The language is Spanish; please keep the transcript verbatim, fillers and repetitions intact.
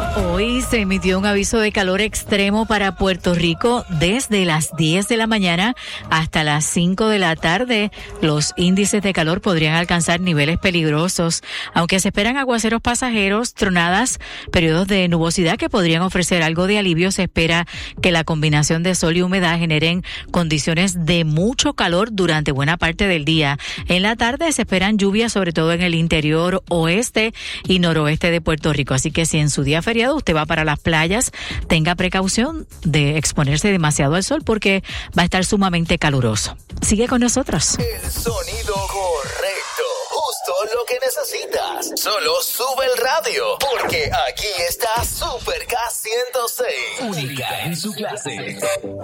Hoy se emitió un aviso de calor extremo para Puerto Rico desde las diez de la mañana hasta las cinco de la tarde. Los índices de calor podrían alcanzar niveles peligrosos, aunque se esperan aguaceros pasajeros, tronadas, periodos de nubosidad que podrían ofrecer algo de alivio. Se espera que la combinación de sol y humedad generen condiciones de mucho calor durante buena parte del día. En la tarde se esperan lluvias, sobre todo en el interior oeste y noroeste de Puerto Rico. Así que si en su día feriado usted va para las playas, tenga precaución de exponerse demasiado al sol porque va a estar sumamente caluroso. Sigue con nosotros. El sonido correcto, justo lo que necesitas. Solo sube el radio, porque aquí está Super K ciento seis. Única en su clase.